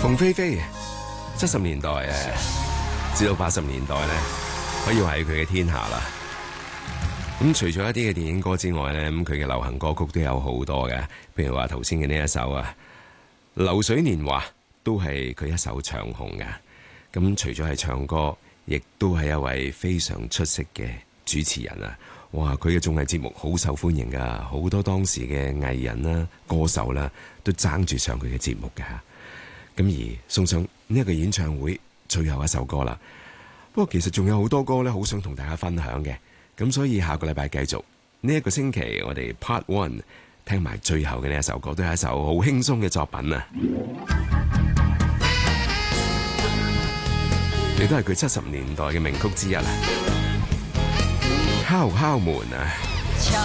鳳飛飛70年代至到80年代咧，可以話係佢嘅天下啦。咁除咗一啲嘅電影歌之外咧，咁佢嘅流行歌曲都有好多嘅，譬如話頭先嘅呢一首《流水年華》都係佢一首唱紅嘅。咁除咗係唱歌，亦都係一位非常出色嘅主持人啊！哇，佢嘅綜藝節目好受歡迎噶，好多當時嘅藝人啦、歌手啦，都爭住上佢嘅節目噶。咁而送上呢一個演唱會最後一首歌啦。不過其實仲有好多歌咧，好想同大家分享嘅。咁所以下個禮拜繼續呢一個星期，我哋 Part One 聽埋最後嘅呢一首歌，都係一首好輕鬆嘅作品啊！亦都係佢70年代嘅名曲之一啊！敲敲門啊！